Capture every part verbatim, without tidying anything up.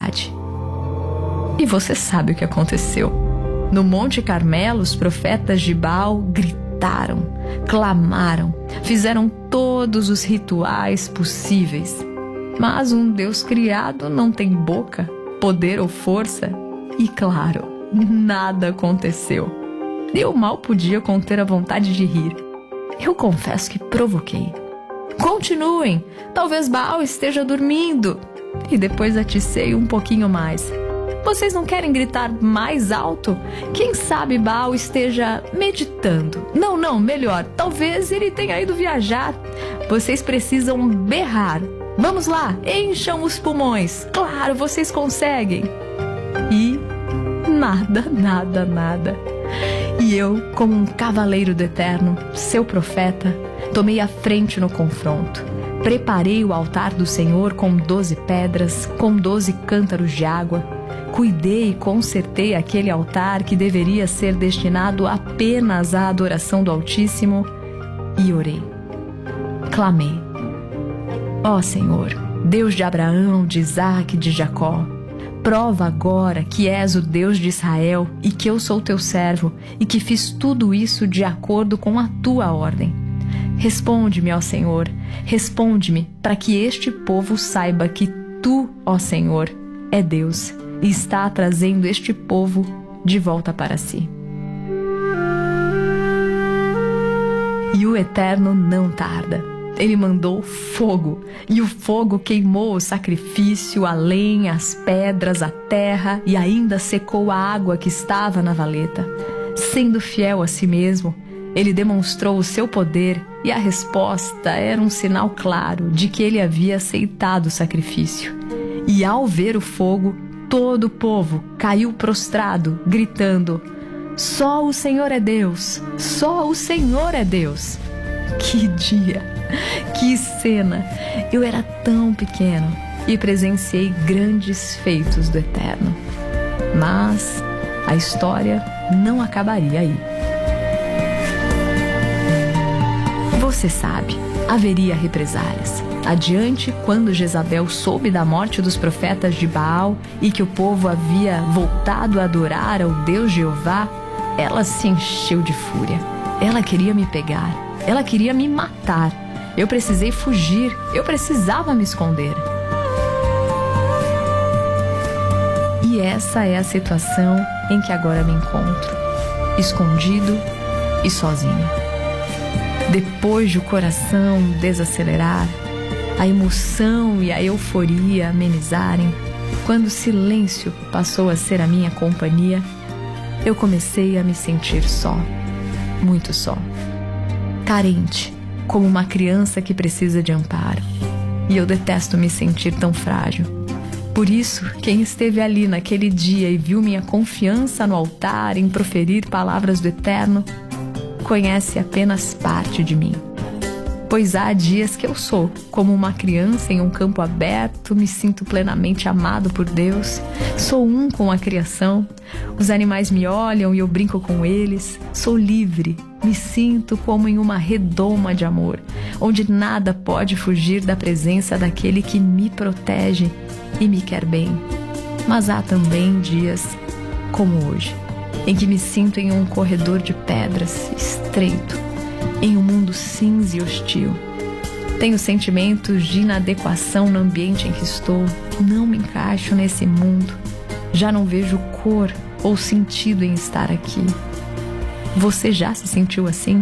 vontade. E você sabe o que aconteceu. No Monte Carmelo, os profetas de Baal gritaram, clamaram, fizeram todos os rituais possíveis. Mas um Deus criado não tem boca, poder ou força. E claro, nada aconteceu. Eu mal podia conter a vontade de rir. Eu confesso que provoquei. Continuem, talvez Baal esteja dormindo. E depois aticei um pouquinho mais. Vocês não querem gritar mais alto? Quem sabe Baal esteja meditando. Não, não, melhor, talvez ele tenha ido viajar. Vocês precisam berrar. Vamos lá, encham os pulmões. Claro, vocês conseguem. E nada, nada, nada. E eu, como um cavaleiro do Eterno, seu profeta, tomei a frente no confronto. Preparei o altar do Senhor com doze pedras, com doze cântaros de água. Cuidei e consertei aquele altar que deveria ser destinado apenas à adoração do Altíssimo e orei. Clamei: ó Senhor, Deus de Abraão, de Isaque e de Jacó, prova agora que és o Deus de Israel e que eu sou teu servo e que fiz tudo isso de acordo com a tua ordem. Responde-me, ó Senhor, responde-me para que este povo saiba que tu, ó Senhor, é Deus e está trazendo este povo de volta para si. E o Eterno não tarda. Ele mandou fogo, e o fogo queimou o sacrifício, a lenha, as pedras, a terra, e ainda secou a água que estava na valeta. Sendo fiel a si mesmo, ele demonstrou o seu poder, e a resposta era um sinal claro de que ele havia aceitado o sacrifício. E ao ver o fogo, todo o povo caiu prostrado, gritando: só o Senhor é Deus, só o Senhor é Deus. Que dia, que cena! Eu era tão pequeno e presenciei grandes feitos do Eterno. Mas a história não acabaria aí. Você sabe, haveria represálias. Adiante, quando Jezabel soube da morte dos profetas de Baal e que o povo havia voltado a adorar ao Deus Jeová, ela se encheu de fúria. Ela queria me pegar, ela queria me matar. Eu precisei fugir, eu precisava me esconder. E essa é a situação em que agora me encontro, escondido e sozinho. Depois de o coração desacelerar, a emoção e a euforia amenizarem, quando o silêncio passou a ser a minha companhia, eu comecei a me sentir só, muito só, carente, como uma criança que precisa de amparo. E eu detesto me sentir tão frágil. Por isso, quem esteve ali naquele dia e viu minha confiança no altar em proferir palavras do Eterno, conhece apenas parte de mim. Pois há dias que eu sou como uma criança em um campo aberto, me sinto plenamente amado por Deus, sou um com a criação, os animais me olham e eu brinco com eles, sou livre, me sinto como em uma redoma de amor, onde nada pode fugir da presença daquele que me protege e me quer bem. Mas há também dias, como hoje, em que me sinto em um corredor de pedras, estreito, em um mundo cinza e hostil. Tenho sentimentos de inadequação no ambiente em que estou. Não me encaixo nesse mundo. Já não vejo cor ou sentido em estar aqui. Você já se sentiu assim?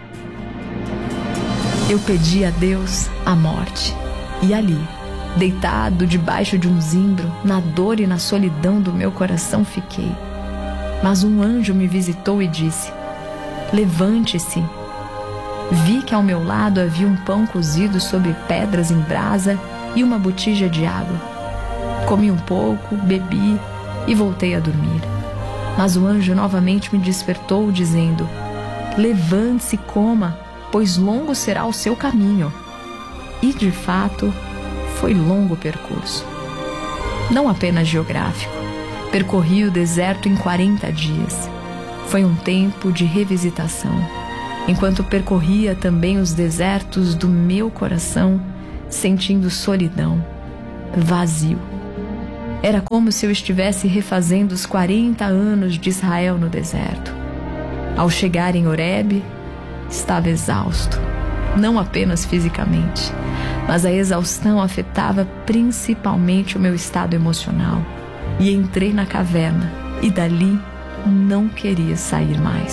Eu pedi a Deus a morte. E ali, deitado debaixo de um zimbro, na dor e na solidão do meu coração fiquei. Mas um anjo me visitou e disse: levante-se. Vi que ao meu lado havia um pão cozido sobre pedras em brasa e uma botija de água. Comi um pouco, bebi e voltei a dormir. Mas o anjo novamente me despertou, dizendo: levante-se e coma, pois longo será o seu caminho. E, de fato, foi longo o percurso. Não apenas geográfico. Percorri o deserto em quarenta dias. Foi um tempo de revisitação. Enquanto percorria também os desertos do meu coração, sentindo solidão, vazio. Era como se eu estivesse refazendo os quarenta anos de Israel no deserto. Ao chegar em Horebe, estava exausto, não apenas fisicamente, mas a exaustão afetava principalmente o meu estado emocional. E entrei na caverna e dali não queria sair mais.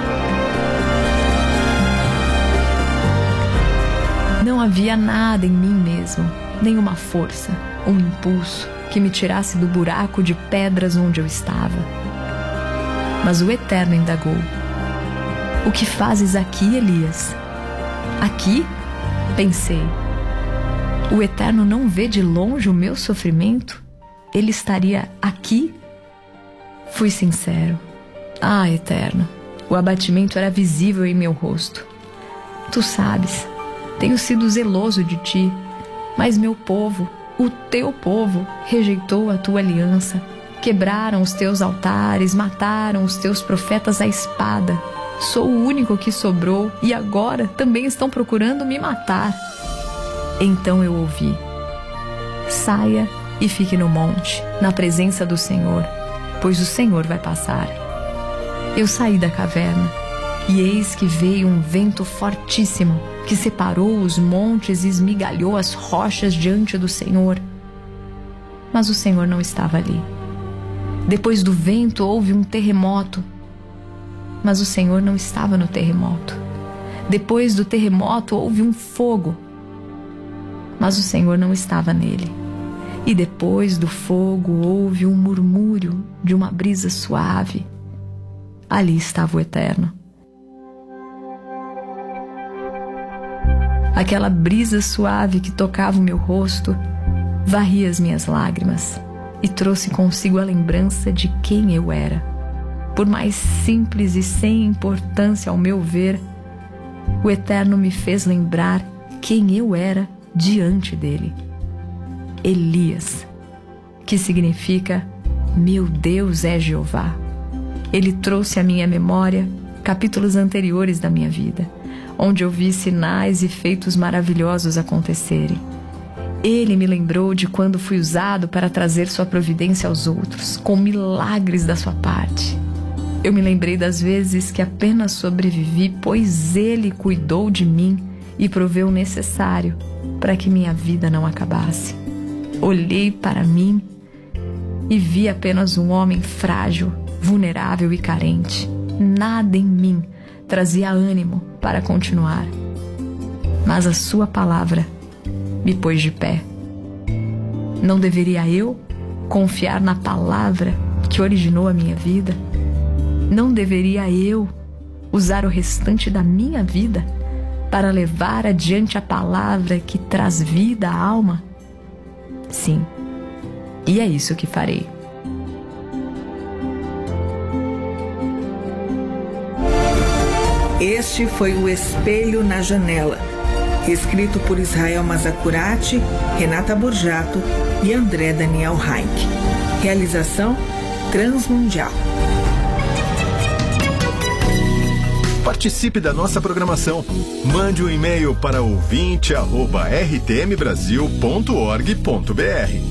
Não havia nada em mim mesmo, nenhuma força, um impulso que me tirasse do buraco de pedras onde eu estava. Mas o Eterno indagou: o que fazes aqui, Elias? Aqui? Pensei. O Eterno não vê de longe o meu sofrimento? Ele estaria aqui? Fui sincero. Ah, Eterno, o abatimento era visível em meu rosto. Tu sabes, tenho sido zeloso de ti, mas meu povo, o teu povo, rejeitou a tua aliança. Quebraram os teus altares, mataram os teus profetas à espada. Sou o único que sobrou e agora também estão procurando me matar. Então eu ouvi: saia e fique no monte, na presença do Senhor, pois o Senhor vai passar. Eu saí da caverna e eis que veio um vento fortíssimo que separou os montes e esmigalhou as rochas diante do Senhor. Mas o Senhor não estava ali. Depois do vento houve um terremoto, mas o Senhor não estava no terremoto. Depois do terremoto houve um fogo, mas o Senhor não estava nele. E depois do fogo houve um murmúrio de uma brisa suave. Ali estava o Eterno. Aquela brisa suave que tocava o meu rosto varria as minhas lágrimas e trouxe consigo a lembrança de quem eu era. Por mais simples e sem importância ao meu ver, o Eterno me fez lembrar quem eu era diante dele. Elias, que significa meu Deus é Jeová. Ele trouxe à minha memória capítulos anteriores da minha vida, onde eu vi sinais e feitos maravilhosos acontecerem. Ele me lembrou de quando fui usado para trazer sua providência aos outros, com milagres da sua parte. Eu me lembrei das vezes que apenas sobrevivi, pois Ele cuidou de mim e proveu o necessário para que minha vida não acabasse. Olhei para mim e vi apenas um homem frágil, vulnerável e carente. Nada em mim trazia ânimo para continuar. Mas a sua palavra me pôs de pé. Não deveria eu confiar na palavra que originou a minha vida? Não deveria eu usar o restante da minha vida para levar adiante a palavra que traz vida à alma? Sim, e é isso que farei. Este foi o Espelho na Janela, escrito por Israel Mazacurati, Renata Borjato e André Daniel Heinck. Realização Transmundial. Participe da nossa programação. Mande um e-mail para ouvinte arroba r t m brasil ponto org ponto b r.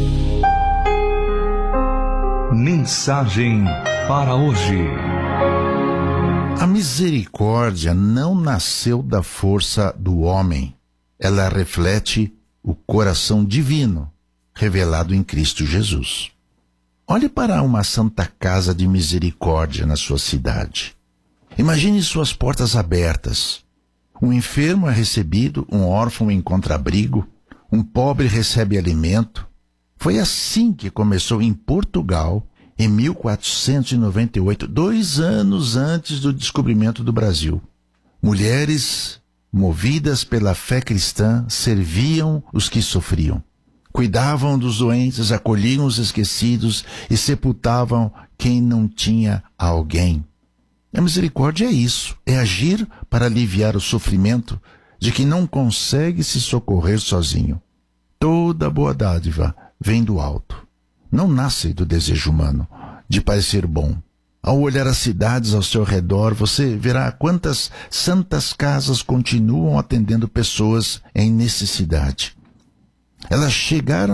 Mensagem para hoje. A misericórdia não nasceu da força do homem. Ela reflete o coração divino, revelado em Cristo Jesus. Olhe para uma santa casa de misericórdia na sua cidade. Imagine suas portas abertas. Um enfermo é recebido, um órfão encontra abrigo, um pobre recebe alimento. Foi assim que começou em Portugal, em mil quatrocentos e noventa e oito, dois anos antes do descobrimento do Brasil. Mulheres, movidas pela fé cristã, serviam os que sofriam. Cuidavam dos doentes, acolhiam os esquecidos e sepultavam quem não tinha alguém. A misericórdia é isso, é agir para aliviar o sofrimento de quem não consegue se socorrer sozinho. Toda boa dádiva vem do alto. Não nasce do desejo humano, de parecer bom. Ao olhar as cidades ao seu redor, você verá quantas santas casas continuam atendendo pessoas em necessidade. Elas chegaram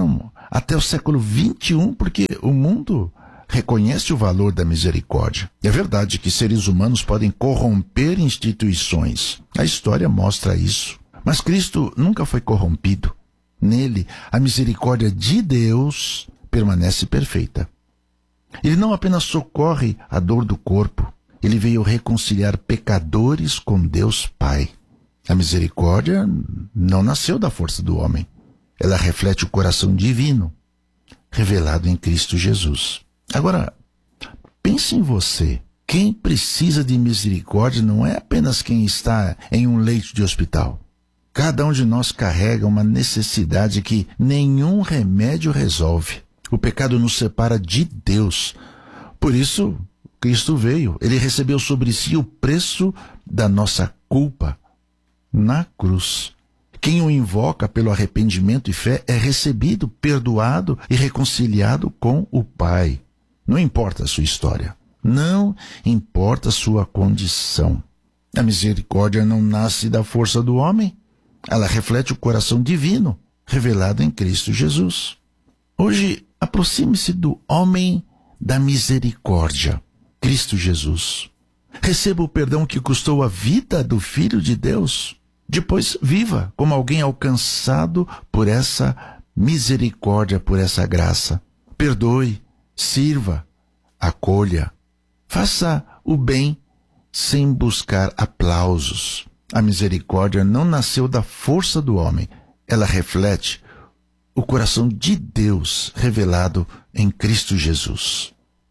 até o século vinte e um, porque o mundo reconhece o valor da misericórdia. É verdade que seres humanos podem corromper instituições. A história mostra isso. Mas Cristo nunca foi corrompido. Nele, a misericórdia de Deus permanece perfeita. Ele não apenas socorre a dor do corpo, ele veio reconciliar pecadores com Deus Pai. A misericórdia não nasceu da força do homem. Ela reflete o coração divino, revelado em Cristo Jesus. Agora, pense em você. Quem precisa de misericórdia não é apenas quem está em um leito de hospital. Cada um de nós carrega uma necessidade que nenhum remédio resolve. O pecado nos separa de Deus. Por isso, Cristo veio. Ele recebeu sobre si o preço da nossa culpa na cruz. Quem o invoca pelo arrependimento e fé é recebido, perdoado e reconciliado com o Pai. Não importa a sua história. Não importa a sua condição. A misericórdia não nasce da força do homem. Ela reflete o coração divino, revelado em Cristo Jesus. Hoje, aproxime-se do homem da misericórdia, Cristo Jesus. Receba o perdão que custou a vida do Filho de Deus. Depois, viva como alguém alcançado por essa misericórdia, por essa graça. Perdoe, sirva, acolha. Faça o bem sem buscar aplausos. A misericórdia não nasceu da força do homem. Ela reflete o coração de Deus revelado em Cristo Jesus.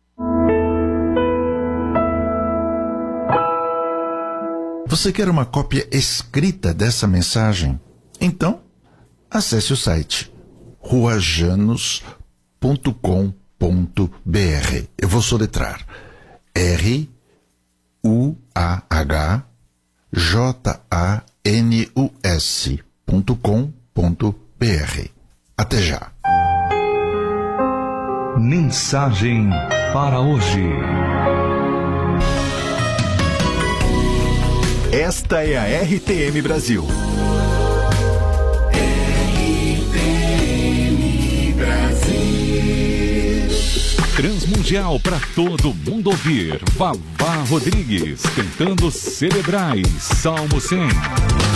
Você quer uma cópia escrita dessa mensagem? Então, acesse o site ruajanos ponto com ponto b r. Eu vou soletrar R U A H J A N U S ponto com ponto b r. Até já. Mensagem para hoje. Esta é a R T M Brasil. R T M Brasil. Transmundial para todo mundo ouvir. Vavá Rodrigues cantando Cerebrais, Salmo cem.